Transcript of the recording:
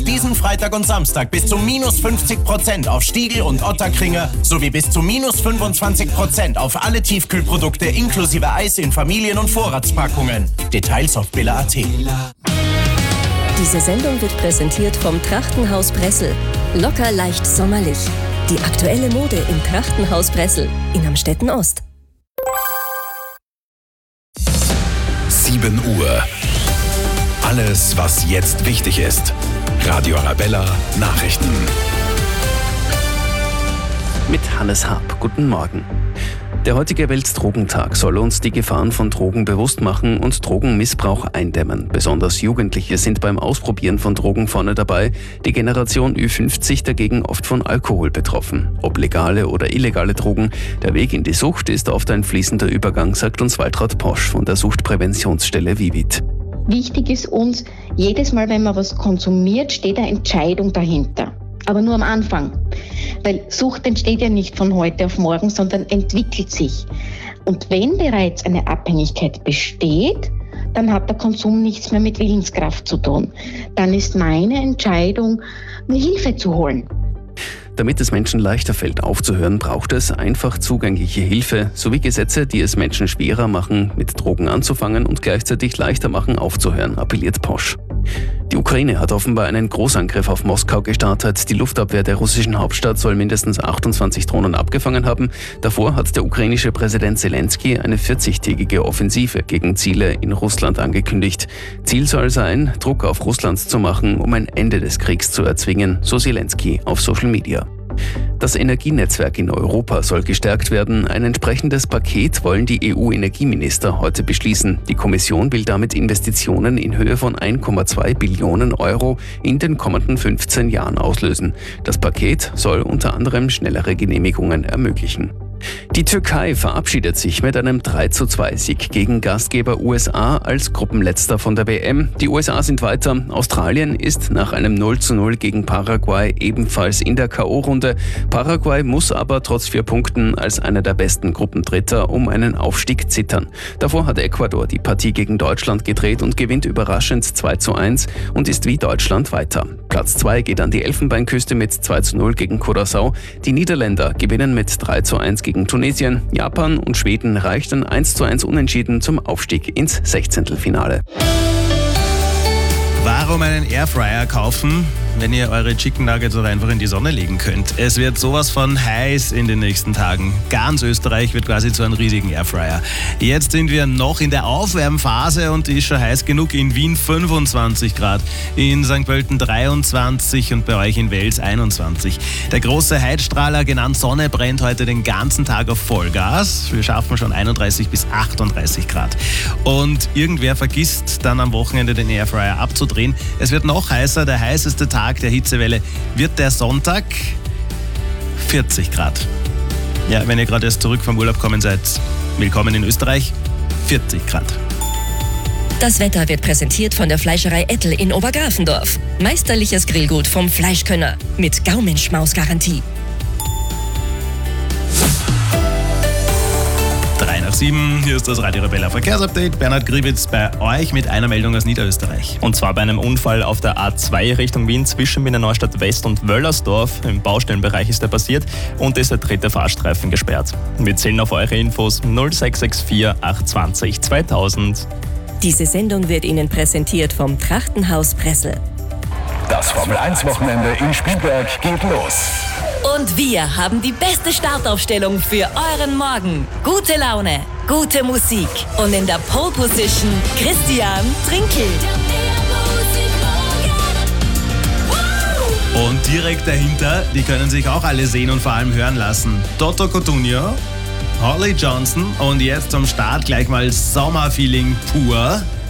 jetzt diesen Freitag und Samstag bis zu minus 50% auf Stiegl und Ottakringer sowie bis zu minus 25% auf alle Tiefkühlprodukte inklusive Eis in Familien- und Vorratspackungen. Details auf billa.at. Diese Sendung wird präsentiert vom Trachtenhaus Bressel. Locker leicht sommerlich. Die aktuelle Mode im Trachtenhaus Bressel in Amstetten-Ost. 7 Uhr. Alles, was jetzt wichtig ist. Radio Arabella Nachrichten. Mit Hannes Haab. Guten Morgen. Der heutige Weltdrogentag soll uns die Gefahren von Drogen bewusst machen und Drogenmissbrauch eindämmen. Besonders Jugendliche sind beim Ausprobieren von Drogen vorne dabei. Die Generation Ü50 dagegen oft von Alkohol betroffen. Ob legale oder illegale Drogen, der Weg in die Sucht ist oft ein fließender Übergang, sagt uns Waltraud Posch von der Suchtpräventionsstelle Vivit. Wichtig ist uns, jedes Mal, wenn man was konsumiert, steht eine Entscheidung dahinter. Aber nur am Anfang. Weil Sucht entsteht ja nicht von heute auf morgen, sondern entwickelt sich. Und wenn bereits eine Abhängigkeit besteht, dann hat der Konsum nichts mehr mit Willenskraft zu tun. Dann ist meine Entscheidung, mir Hilfe zu holen. Damit es Menschen leichter fällt, aufzuhören, braucht es einfach zugängliche Hilfe sowie Gesetze, die es Menschen schwerer machen, mit Drogen anzufangen und gleichzeitig leichter machen, aufzuhören, appelliert Posch. Die Ukraine hat offenbar einen Großangriff auf Moskau gestartet. Die Luftabwehr der russischen Hauptstadt soll mindestens 28 Drohnen abgefangen haben. Davor hat der ukrainische Präsident Zelensky eine 40-tägige Offensive gegen Ziele in Russland angekündigt. Ziel soll sein, Druck auf Russland zu machen, um ein Ende des Kriegs zu erzwingen, so Zelensky auf Social Media. Das Energienetzwerk in Europa soll gestärkt werden. Ein entsprechendes Paket wollen die EU-Energieminister heute beschließen. Die Kommission will damit Investitionen in Höhe von 1,2 Billionen Euro in den kommenden 15 Jahren auslösen. Das Paket soll unter anderem schnellere Genehmigungen ermöglichen. Die Türkei verabschiedet sich mit einem 3:2-Sieg gegen Gastgeber USA als Gruppenletzter von der WM. Die USA sind weiter. Australien ist nach einem 0:0 gegen Paraguay ebenfalls in der K.O.-Runde. Paraguay muss aber trotz 4 Punkten als einer der besten Gruppendritter um einen Aufstieg zittern. Davor hat Ecuador die Partie gegen Deutschland gedreht und gewinnt überraschend 2:1 und ist wie Deutschland weiter. Platz 2 geht an die Elfenbeinküste mit 2:0 gegen Curaçao. Die Niederländer gewinnen mit 3:1 gegen Tunesien. Japan und Schweden reichten 1:1 unentschieden zum Aufstieg ins Sechzehntelfinale. Warum einen Airfryer kaufen, wenn ihr eure Chicken Nuggets auch einfach in die Sonne legen könnt? Es wird sowas von heiß in den nächsten Tagen. Ganz Österreich wird quasi zu einem riesigen Airfryer. Jetzt sind wir noch in der Aufwärmphase und die ist schon heiß genug. In Wien 25 Grad, in St. Pölten 23 und bei euch in Wels 21. Der große Heizstrahler, genannt Sonne, brennt heute den ganzen Tag auf Vollgas. Wir schaffen schon 31 bis 38 Grad. Und irgendwer vergisst dann am Wochenende den Airfryer abzudrehen. Es wird noch heißer, der heißeste Tag der Hitzewelle wird der Sonntag, 40 Grad. Ja, wenn ihr gerade erst zurück vom Urlaub kommen seid, willkommen in Österreich, 40 Grad. Das Wetter wird präsentiert von der Fleischerei Ettel in Obergrafendorf. Meisterliches Grillgut vom Fleischkönner mit Gaumenschmaus-Garantie. 7, hier ist das Radio Arabella Verkehrsupdate. Bernhard Gribitz bei euch mit einer Meldung aus Niederösterreich. Und zwar bei einem Unfall auf der A2 Richtung Wien zwischen Wiener Neustadt West und Wöllersdorf. Im Baustellenbereich ist der passiert und ist der dritte Fahrstreifen gesperrt. Wir zählen auf eure Infos 0664 820 2000. Diese Sendung wird Ihnen präsentiert vom Trachtenhaus Bressel. Das Formel-1-Wochenende in Spielberg geht los. Und wir haben die beste Startaufstellung für euren Morgen. Gute Laune, gute Musik und in der Pole Position Christian Trinkel. Und direkt dahinter, die können sich auch alle sehen und vor allem hören lassen. Toto Cotugno, Holly Johnson und jetzt zum Start gleich mal Sommerfeeling pur.